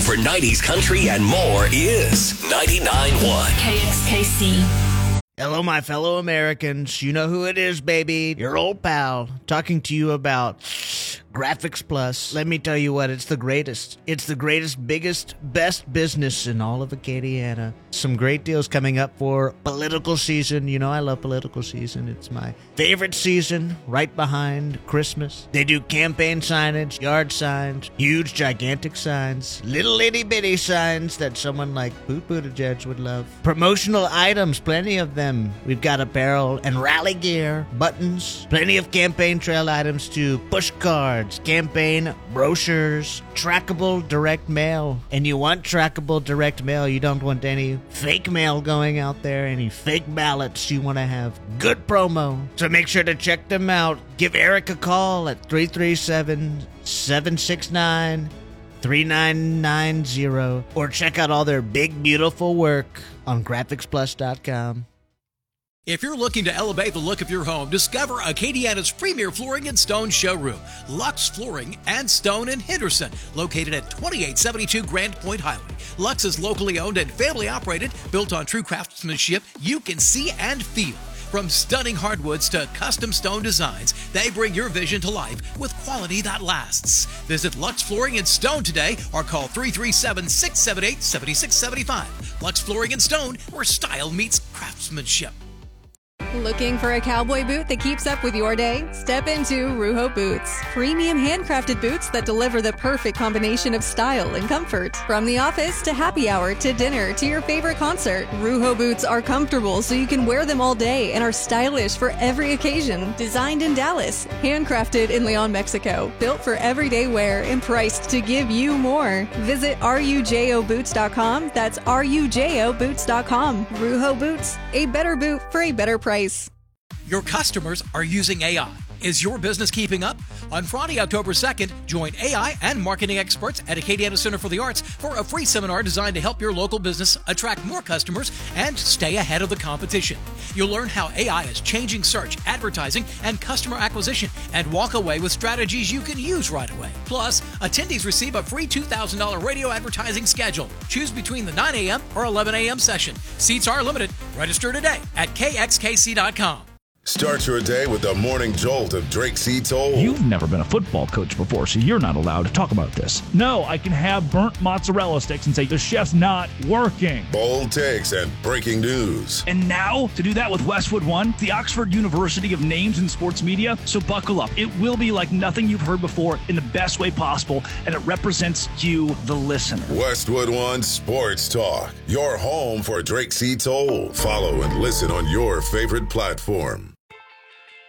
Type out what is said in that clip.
for 90s country and more is 99.1 KXKC. Hello, my fellow Americans. You know who it is, baby. Your old pal talking to you about Graphics Plus. Let me tell you what, it's the greatest. It's the greatest, biggest, best business in all of Acadiana. Some great deals coming up for political season. You know I love political season. It's my favorite season, right behind Christmas. They do campaign signage, yard signs, huge, gigantic signs, little itty-bitty signs that someone like Pete Buttigieg would love. Promotional items, plenty of them. We've got apparel and rally gear, buttons, plenty of campaign trail items too, push cards, campaign brochures, trackable direct mail. And you want trackable direct mail. You don't want any fake mail going out there, any fake ballots. You want to have good promo. So make sure to check them out. Give Eric a call at 337-769-3990 or check out all their big, beautiful work on GraphicsPlus.com. If you're looking to elevate the look of your home, discover Acadiana's premier flooring and stone showroom, Lux Flooring and Stone in Henderson, located at 2872 Grand Point Highway. Lux is locally owned and family operated, built on true craftsmanship you can see and feel. From stunning hardwoods to custom stone designs, they bring your vision to life with quality that lasts. Visit Lux Flooring and Stone today or call 337-678-7675. Lux Flooring and Stone, where style meets craftsmanship. Looking for a cowboy boot that keeps up with your day? Step into Ruho Boots. Premium handcrafted boots that deliver the perfect combination of style and comfort. From the office to happy hour to dinner to your favorite concert, Ruho Boots are comfortable so you can wear them all day and are stylish for every occasion. Designed in Dallas, handcrafted in Leon, Mexico. Built for everyday wear and priced to give you more. Visit rujoboots.com. That's rujoboots.com. Ruho Boots, a better boot for a better price. Your customers are using AI. Is your business keeping up? On Friday, October 2nd, join AI and marketing experts at Acadiana Center for the Arts for a free seminar designed to help your local business attract more customers and stay ahead of the competition. You'll learn how AI is changing search, advertising, and customer acquisition, and walk away with strategies you can use right away. Plus, attendees receive a free $2,000 radio advertising schedule. Choose between the 9 a.m. or 11 a.m. session. Seats are limited. Register today at kxkc.com. Start your day with the morning jolt of Drake C. Toll. You've never been a football coach before, so you're not allowed to talk about this. No, I can have burnt mozzarella sticks and say the chef's not working. Bold takes and breaking news. And now, to do that with Westwood One, the Oxford University of names in sports media, so buckle up. It will be like nothing you've heard before in the best way possible, and it represents you, the listener. Westwood One Sports Talk, your home for Drake C. Toll. Follow and listen on your favorite platform.